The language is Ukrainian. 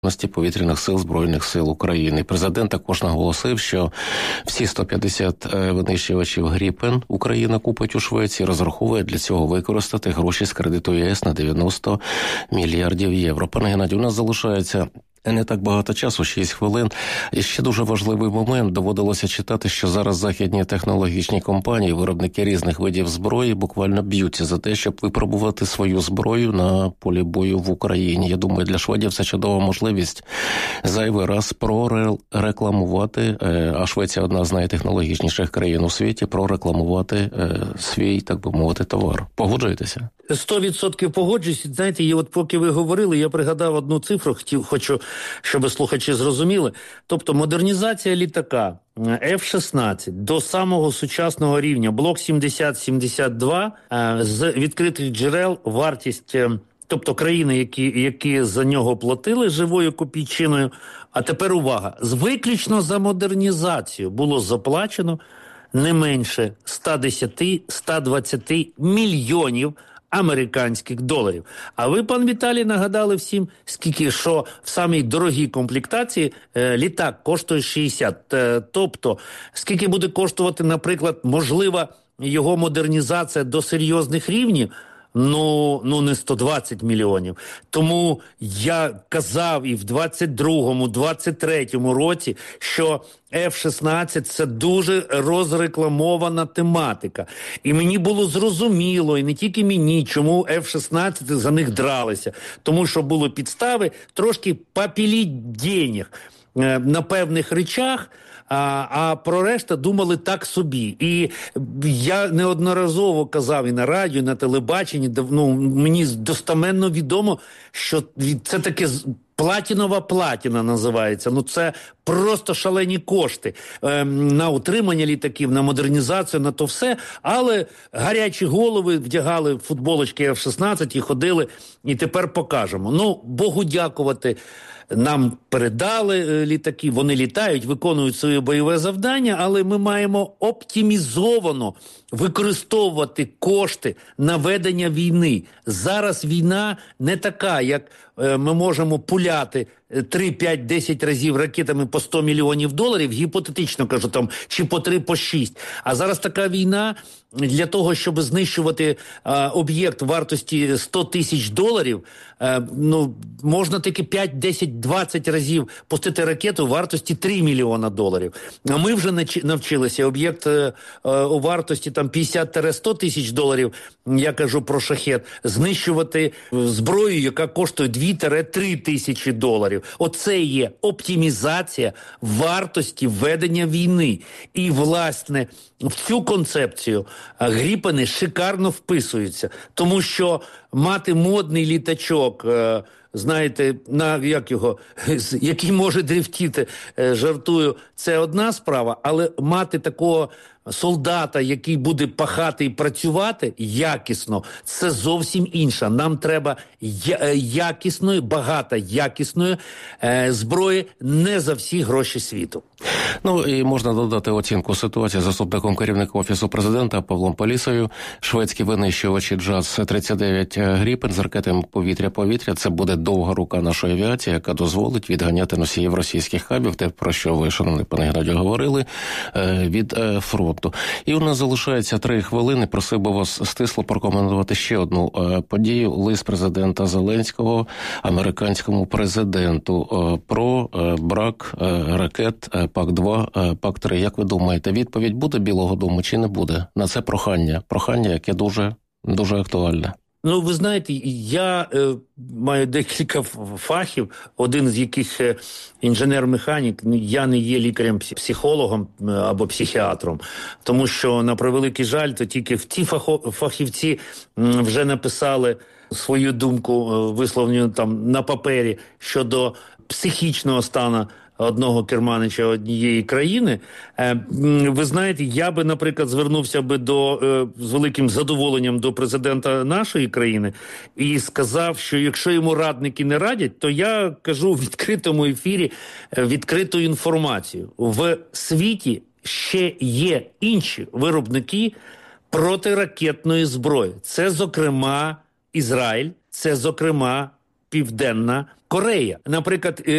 повітряних сил Збройних сил України. Президент також наголосив, що всі 150 винищувачів «Гріпен» Україна купить у Швеції, розраховує для цього використати гроші з кредиту ЄС на 90 мільярдів євро. Пане Геннадію, у нас залишається не так багато часу, 6 хвилин. І ще дуже важливий момент. Доводилося читати, що зараз західні технологічні компанії, виробники різних видів зброї, буквально б'ються за те, щоб випробувати свою зброю на полі бою в Україні. Я думаю, для шведів це чудова можливість зайвий раз прорекламувати, а Швеція одна з найтехнологічніших країн у світі, прорекламувати свій, так би мовити, товар. Погоджуєтеся? 100% погоджуюсь. Знаєте, і от поки ви говорили, я пригадав одну цифру, хочу, щоб слухачі зрозуміли. Тобто модернізація літака F-16 до самого сучасного рівня, блок 70-72, з відкритих джерел вартість, тобто країни, які за нього платили живою копійчиною, а тепер увага, виключно за модернізацію було заплачено не менше 110-120 мільйонів американських доларів. А ви, пан Віталій, нагадали всім, скільки, що в самій дорогій комплектації літак коштує 60. Тобто, скільки буде коштувати, наприклад, можлива його модернізація до серйозних рівнів? Ну, не 120 мільйонів. Тому я казав і в 22-му, 23-му році, що F-16 – це дуже розрекламована тематика. І мені було зрозуміло, і не тільки мені, чому F-16 за них дралися. Тому що були підстави трошки попіліть денег на певних речах, а про решта думали так собі. І я неодноразово казав і на радіо, і на телебаченні, мені достеменно відомо, що це таке платінова платіна називається. Це просто шалені кошти на утримання літаків, на модернізацію, на то все. Але гарячі голови вдягали футболочки F-16 і ходили, і тепер покажемо. Богу дякувати, нам передали літаки, вони літають, виконують своє бойове завдання, але ми маємо оптимізовано використовувати кошти на ведення війни. Зараз війна не така, як ми можемо пуляти 3, 5, 10 разів ракетами по 100 мільйонів доларів, гіпотетично кажу, чи по 3, по 6. А зараз така війна для того, щоб знищувати об'єкт вартості 100 тисяч доларів, можна тільки 5, 10, 20 разів пустити ракету вартості 3 мільйона доларів. А ми вже навчилися об'єкт у вартості 50-100 тисяч доларів, я кажу про шахет, знищувати зброю, яка коштує 2-3 тисячі доларів. Оце є оптимізація вартості ведення війни. І, власне, в цю концепцію Гріпени шикарно вписуються. Тому що мати модний літачок, знаєте, який може дрифтіти, жартую, це одна справа, але мати такого солдата, який буде пахати і працювати якісно, це зовсім інша. Нам треба якісної, багато якісної зброї не за всі гроші світу. І можна додати оцінку ситуації заступником керівника Офісу Президента Павлом Полісою. Шведські винищувачі «Джаз-39 Гріпен» з ракетами повітря-повітря – це буде довга рука нашої авіації, яка дозволить відганяти носіїв російських хабів, те, про що ви, шановний пане Геннадію, говорили, від фронту. І у нас залишається 3 хвилини. Просив би вас стисло прокоментувати ще одну подію. Лист президента Зеленського американському президенту про брак ракет ПАК-2, ПАК-3. Як ви думаєте, відповідь буде Білого Дому чи не буде на це прохання? Прохання, яке дуже, дуже актуальне. Ви знаєте, я маю декілька фахів, один з яких інженер-механік. Я не є лікарем-психологом або психіатром, тому що, на превеликий жаль, то тільки ті фахівці вже написали свою думку, висловлену на папері, щодо психічного стану одного керманича однієї країни. Ви знаєте, я би, наприклад, звернувся би з великим задоволенням до президента нашої країни і сказав, що якщо йому радники не радять, то я кажу в відкритому ефірі відкриту інформацію. В світі ще є інші виробники протиракетної зброї. Це, зокрема, Ізраїль, це, зокрема, Південна Корея, наприклад,